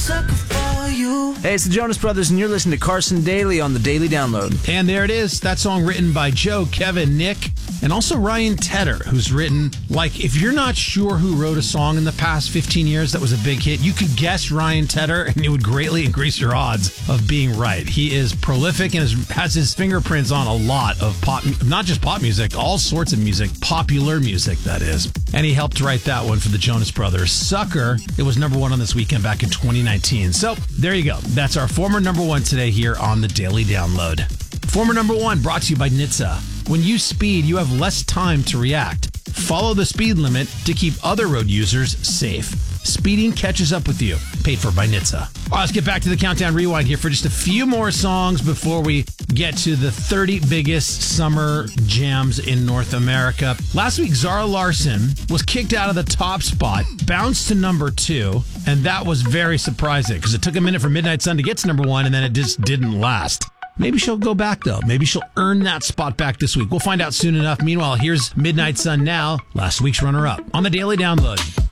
sucker for you. Hey, it's the Jonas Brothers, and you're listening to Carson Daly on the Daily Download. And there it is. That song written by Joe, Kevin, Nick, and also Ryan Tedder, who's written, like, if you're not sure who wrote a song in the past 15 years that was a big hit, you could guess Ryan Tedder, and it would greatly increase your odds of being right. He is prolific and has his fingerprints on a lot of pop, not just pop music, all sorts of music, popular music, that is. And he helped write that one for the Jonas Brothers. Sucker, it was number one on this weekend back in 2019. So there you go. That's our former number one today here on the Daily Download. Former number one brought to you by NHTSA. When you speed, you have less time to react. Follow the speed limit to keep other road users safe. Speeding catches up with you. Paid for by NHTSA. All right, let's get back to the Countdown Rewind here for just a few more songs before we get to the 30 biggest summer jams in North America. Last week, Zara Larsson was kicked out of the top spot, bounced to number 2, and that was very surprising because it took a minute for Midnight Sun to get to number 1, and then it just didn't last. Maybe she'll go back, though. Maybe she'll earn that spot back this week. We'll find out soon enough. Meanwhile, here's Midnight Sun now, last week's runner-up on the Daily Download.